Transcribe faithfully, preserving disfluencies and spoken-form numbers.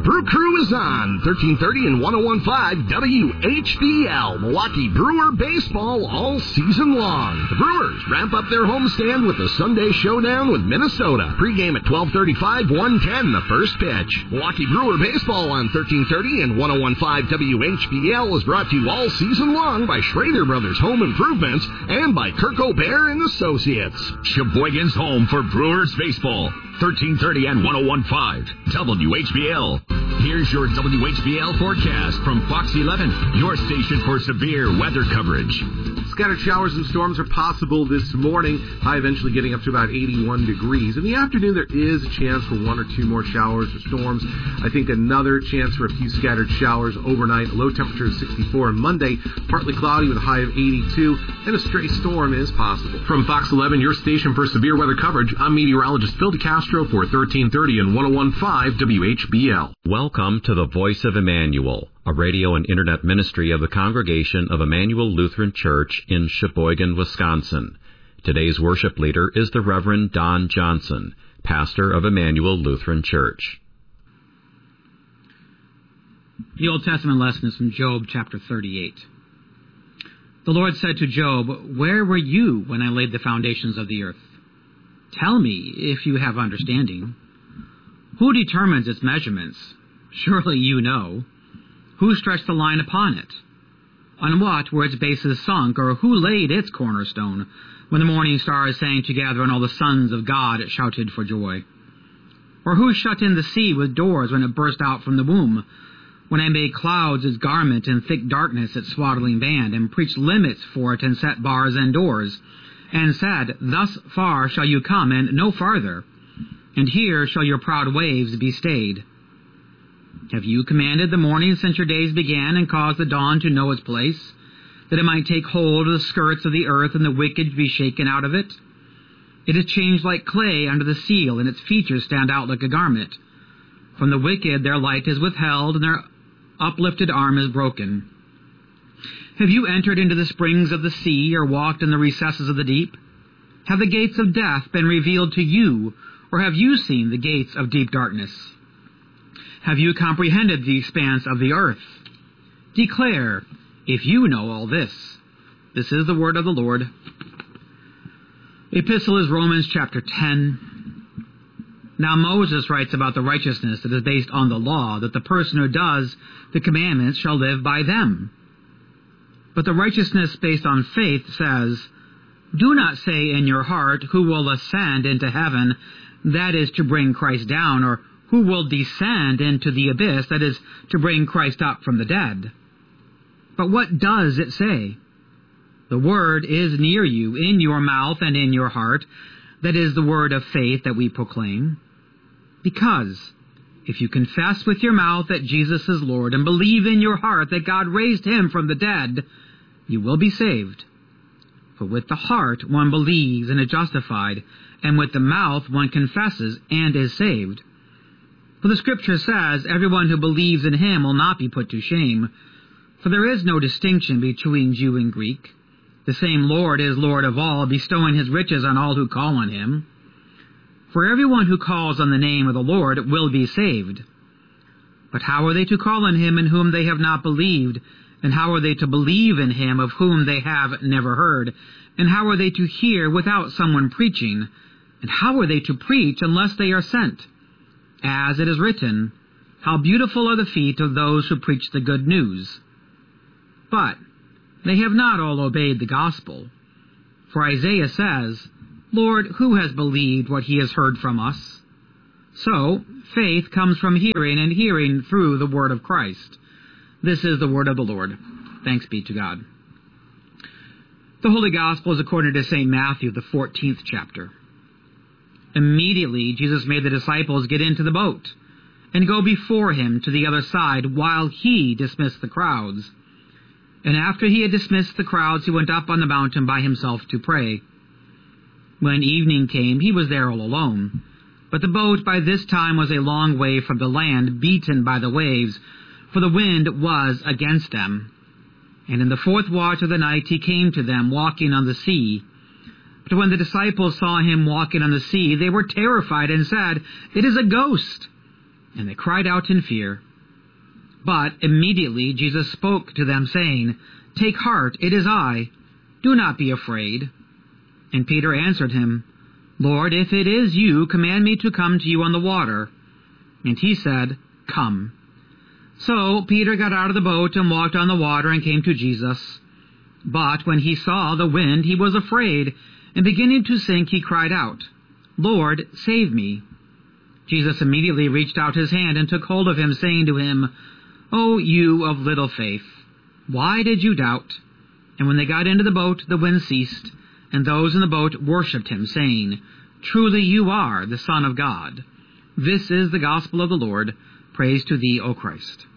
The Brew Crew is on thirteen thirty and ten fifteen W H B L, Milwaukee Brewer baseball all season long. The Brewers ramp up their homestand with the Sunday showdown with Minnesota. Pre-game at twelve thirty-five, one ten the first pitch. Milwaukee Brewer baseball on thirteen thirty and ten fifteen W H B L is brought to you all season long by Schrader Brothers Home Improvements and by Kirk O'Bear and Associates. Sheboygan's home for Brewers baseball. thirteen thirty and ten fifteen W H B L. Here's your W H B L forecast from Fox eleven, your station for severe weather coverage. Scattered showers and storms are possible this morning, high eventually getting up to about eighty-one degrees. In the afternoon, there is a chance for one or two more showers or storms. I think another chance for a few scattered showers overnight. A low temperature of sixty-four on Monday, partly cloudy with a high of eighty-two, and a stray storm is possible. From Fox eleven, your station for severe weather coverage, I'm meteorologist Phil DeCastro for thirteen thirty and ten fifteen W H B L. Welcome to the Voice of Emmanuel, a radio and internet ministry of the Congregation of Emmanuel Lutheran Church in Sheboygan, Wisconsin. Today's worship leader is the Reverend Don Johnson, pastor of Emmanuel Lutheran Church. The Old Testament lesson is from Job chapter thirty-eight. The Lord said to Job, "Where were you when I laid the foundations of the earth? Tell me if you have understanding. Who determines its measurements? Surely you know. Who stretched the line upon it? On what were its bases sunk, or who laid its cornerstone, when the morning stars sang together and all the sons of God shouted for joy? Or who shut in the sea with doors when it burst out from the womb, when I made clouds its garment and thick darkness its swaddling band, and preached limits for it and set bars and doors, and said, Thus far shall you come, and no farther, and here shall your proud waves be stayed? Have you commanded the morning since your days began, and caused the dawn to know its place, that it might take hold of the skirts of the earth, and the wicked be shaken out of it? It is changed like clay under the seal, and its features stand out like a garment. From the wicked their light is withheld, and their uplifted arm is broken. Have you entered into the springs of the sea, or walked in the recesses of the deep? Have the gates of death been revealed to you, or have you seen the gates of deep darkness? Have you comprehended the expanse of the earth? Declare, if you know all this. This is the word of the Lord. The epistle is Romans chapter ten. Now Moses writes about the righteousness that is based on the law, that the person who does the commandments shall live by them. But the righteousness based on faith says, Do not say in your heart, Who will ascend into heaven, that is to bring Christ down, or who will descend into the abyss, that is, to bring Christ up from the dead? But what does it say? The word is near you, in your mouth and in your heart, that is the word of faith that we proclaim. Because if you confess with your mouth that Jesus is Lord, and believe in your heart that God raised him from the dead, you will be saved. For with the heart one believes and is justified, and with the mouth one confesses and is saved. For the Scripture says, Everyone who believes in him will not be put to shame. For there is no distinction between Jew and Greek. The same Lord is Lord of all, bestowing his riches on all who call on him. For everyone who calls on the name of the Lord will be saved. But how are they to call on him in whom they have not believed? And how are they to believe in him of whom they have never heard? And how are they to hear without someone preaching? And how are they to preach unless they are sent? As it is written, How beautiful are the feet of those who preach the good news. But they have not all obeyed the gospel. For Isaiah says, Lord, who has believed what he has heard from us? So, faith comes from hearing, and hearing through the word of Christ. This is the word of the Lord. Thanks be to God. The Holy Gospel is according to Saint Matthew, the fourteenth chapter. Immediately Jesus made the disciples get into the boat and go before him to the other side while he dismissed the crowds. And after he had dismissed the crowds, he went up on the mountain by himself to pray. When evening came, he was there all alone. But the boat by this time was a long way from the land, beaten by the waves, for the wind was against them. And in the fourth watch of the night he came to them, walking on the sea. But when the disciples saw him walking on the sea, they were terrified and said, It is a ghost. and they cried out in fear. But immediately Jesus spoke to them, saying, Take heart, it is I. Do not be afraid. And Peter answered him, Lord, if it is you, command me to come to you on the water. And he said, Come. So Peter got out of the boat and walked on the water and came to Jesus. But when he saw the wind, he was afraid, and beginning to sink, he cried out, Lord, save me. Jesus immediately reached out his hand and took hold of him, saying to him, O you of little faith, why did you doubt? And when they got into the boat, the wind ceased, and those in the boat worshipped him, saying, Truly you are the Son of God. This is the gospel of the Lord. Praise to thee, O Christ.